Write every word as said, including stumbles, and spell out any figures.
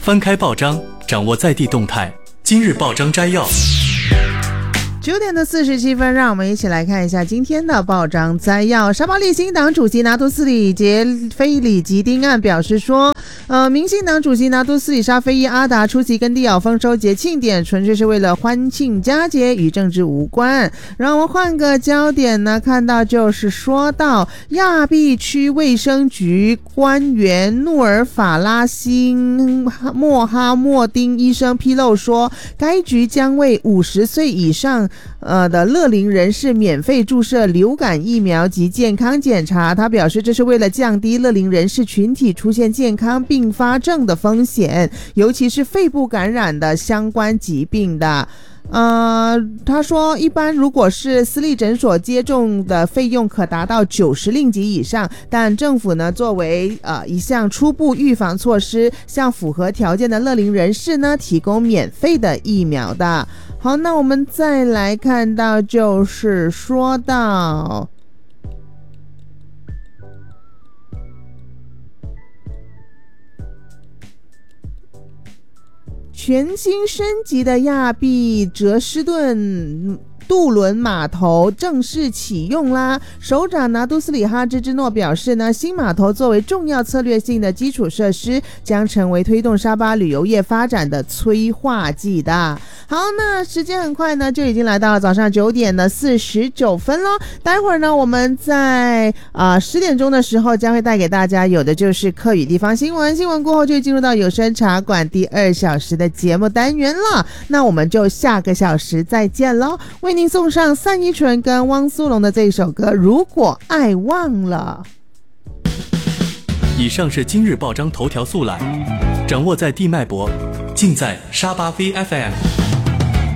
翻开报章，掌握在地动态。今日报章摘要。 九点的四十七分，让我们一起来看一下今天的报章摘要。沙巴列新党主席拿督斯里杰菲里吉丁案表示说，呃，民进党主席拿督斯里沙菲伊阿达出席耕地咬丰收节庆典，纯粹是为了欢庆佳节，与政治无关。让我们换个焦点呢，看到就是说到亚庇区卫生局官员努尔法拉辛莫哈默丁医生披露说，该局将为五十岁以上呃的乐龄人士免费注射流感疫苗及健康检查。他表示，这是为了降低乐龄人士群体出现健康并发症的风险，尤其是肺部感染的相关疾病的。呃，他说一般如果是私立诊所接种的费用可达到九十令吉以上，但政府呢作为呃一项初步预防措施，向符合条件的乐龄人士呢提供免费的疫苗的。好，那我们再来看到就是说到全新升级的亚庇哲斯顿渡轮码头正式启用啦！首长拿督斯里哈芝之诺表示呢，新码头作为重要策略性的基础设施，将成为推动沙巴旅游业发展的催化剂的。好，那时间很快呢，就已经来到了早上九点的四十九分咯。待会儿呢，我们在啊十点钟的时候将会带给大家有的就是客语地方新闻，新闻过后就进入到有声茶馆第二小时的节目单元了。那我们就下个小时再见咯，为您送上单依纯跟汪苏泷的这一首歌《如果爱忘了》。 以上是今日报章头条速览，掌握在地脉搏，尽在沙巴 V F M。